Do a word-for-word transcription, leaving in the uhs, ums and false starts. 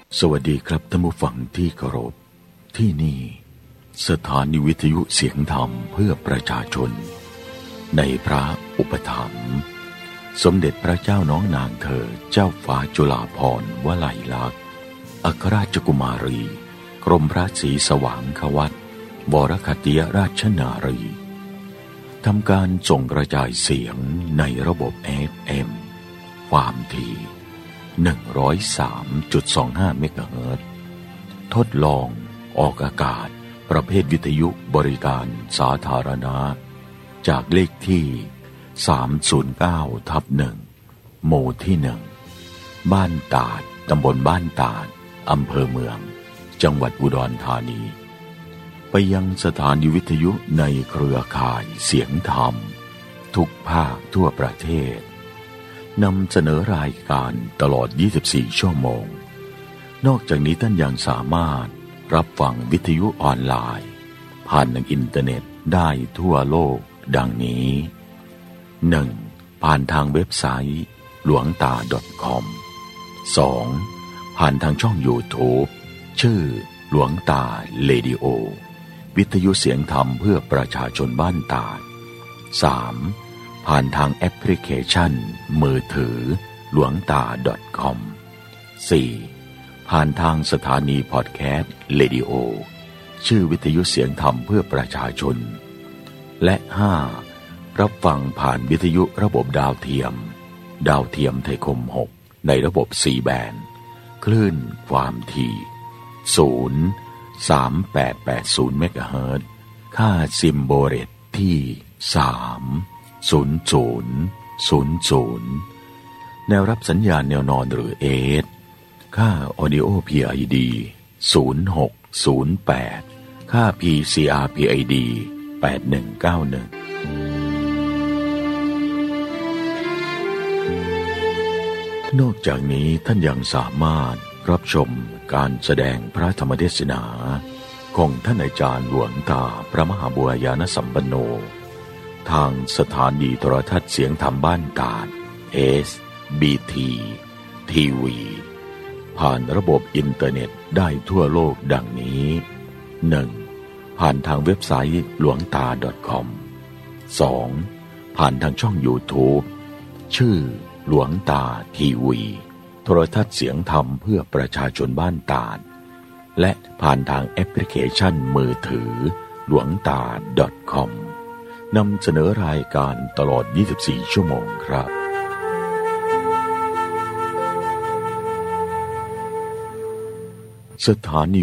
สวัสดีครับท่านผู้ฟังที่เคารพที่นี่สถานีวิทยุเสียงธรรมเพื่อประชาชนในพระอุปถัมภ์สมเด็จพระเจ้าน้องนางเธอเจ้าฟ้าจุฬาภรณ์วลัยลักษณ์อัครราชกุมารีกรมพระศรีสว่างควัตรวรคติยราชนารีทำการส่งกระจายเสียงในระบบ เอฟ เอ็ม ความถี่ หนึ่งร้อยสามจุดสองห้า เมกะเฮิรตซ์ทดลองออกอากาศประเภทวิทยุบริการสาธารณะจากเลขที่ สามศูนย์เก้า ทับ หนึ่ง หมู่ที่ หนึ่ง บ้านตาดตำบลบ้านตาดอำเภอเมืองจังหวัดอุดรธานีไปยังสถานีวิทยุในเครือข่ายเสียงธรรมทุกภาคทั่วประเทศนำเสนอรายการตลอดยี่สิบสี่ชั่วโมงนอกจากนี้ท่านยังสามารถรับฟังวิทยุออนไลน์ผ่านทางอินเทอร์เน็ตได้ทั่วโลกดังนี้ หนึ่ง ผ่านทางเว็บไซต์หลวงตา .com สอง ผ่านทางช่อง YouTube ชื่อหลวงตาเรดิโอวิทยุเสียงธรรมเพื่อประชาชนบ้านตาด สาม ผ่านทางแอปพลิเคชันมือถือหลวงตา .com สี่ ผ่านทางสถานีพอดแคสต์เรดิโอชื่อวิทยุเสียงธรรมเพื่อประชาชนและ ห้า รับฟังผ่านวิทยุระบบดาวเทียมดาวเทียมไทยคม หก ในระบบ ซี แบนด์คลื่นความถี่ ศูนย์ สาม แปด แปด ศูนย์ เมกะเฮิรตซ์ค่าซิมโบเรตที่ สาม ศูนย์ ศูนย์ ศูนย์ ศูนย์ แนวรับสัญญาณแนวนอนหรือ เอ เอส ค่า Audio พี ไอ ดี ศูนย์ หก ศูนย์ แปด ค่า พี ซี อาร์ พี ไอ ดี แปด หนึ่ง เก้า หนึ่งนอกจากนี้ท่านยังสามารถรับชมการแสดงพระธรรมเทศนาของท่านอาจารย์หลวงตาพระมหาบัวญาณสัมปันโนทางสถานีโทรทัศน์เสียงธรรมบ้านตาด เอส บี ที ที วี ผ่านระบบอินเทอร์เน็ตได้ทั่วโลกดังนี้ หนึ่ง ผ่านทางเว็บไซต์หลวงตา .com สอง ผ่านทางช่อง YouTube ชื่อหลวงตาทีวีโทรทัศน์เสียงธรรมเพื่อประชาชนบ้านตาดและผ่านทางแอปพลิเคชันมือถือหลวงตา .com นำเสนอรายการตลอดยี่สิบสี่ชั่วโมงครับสถานี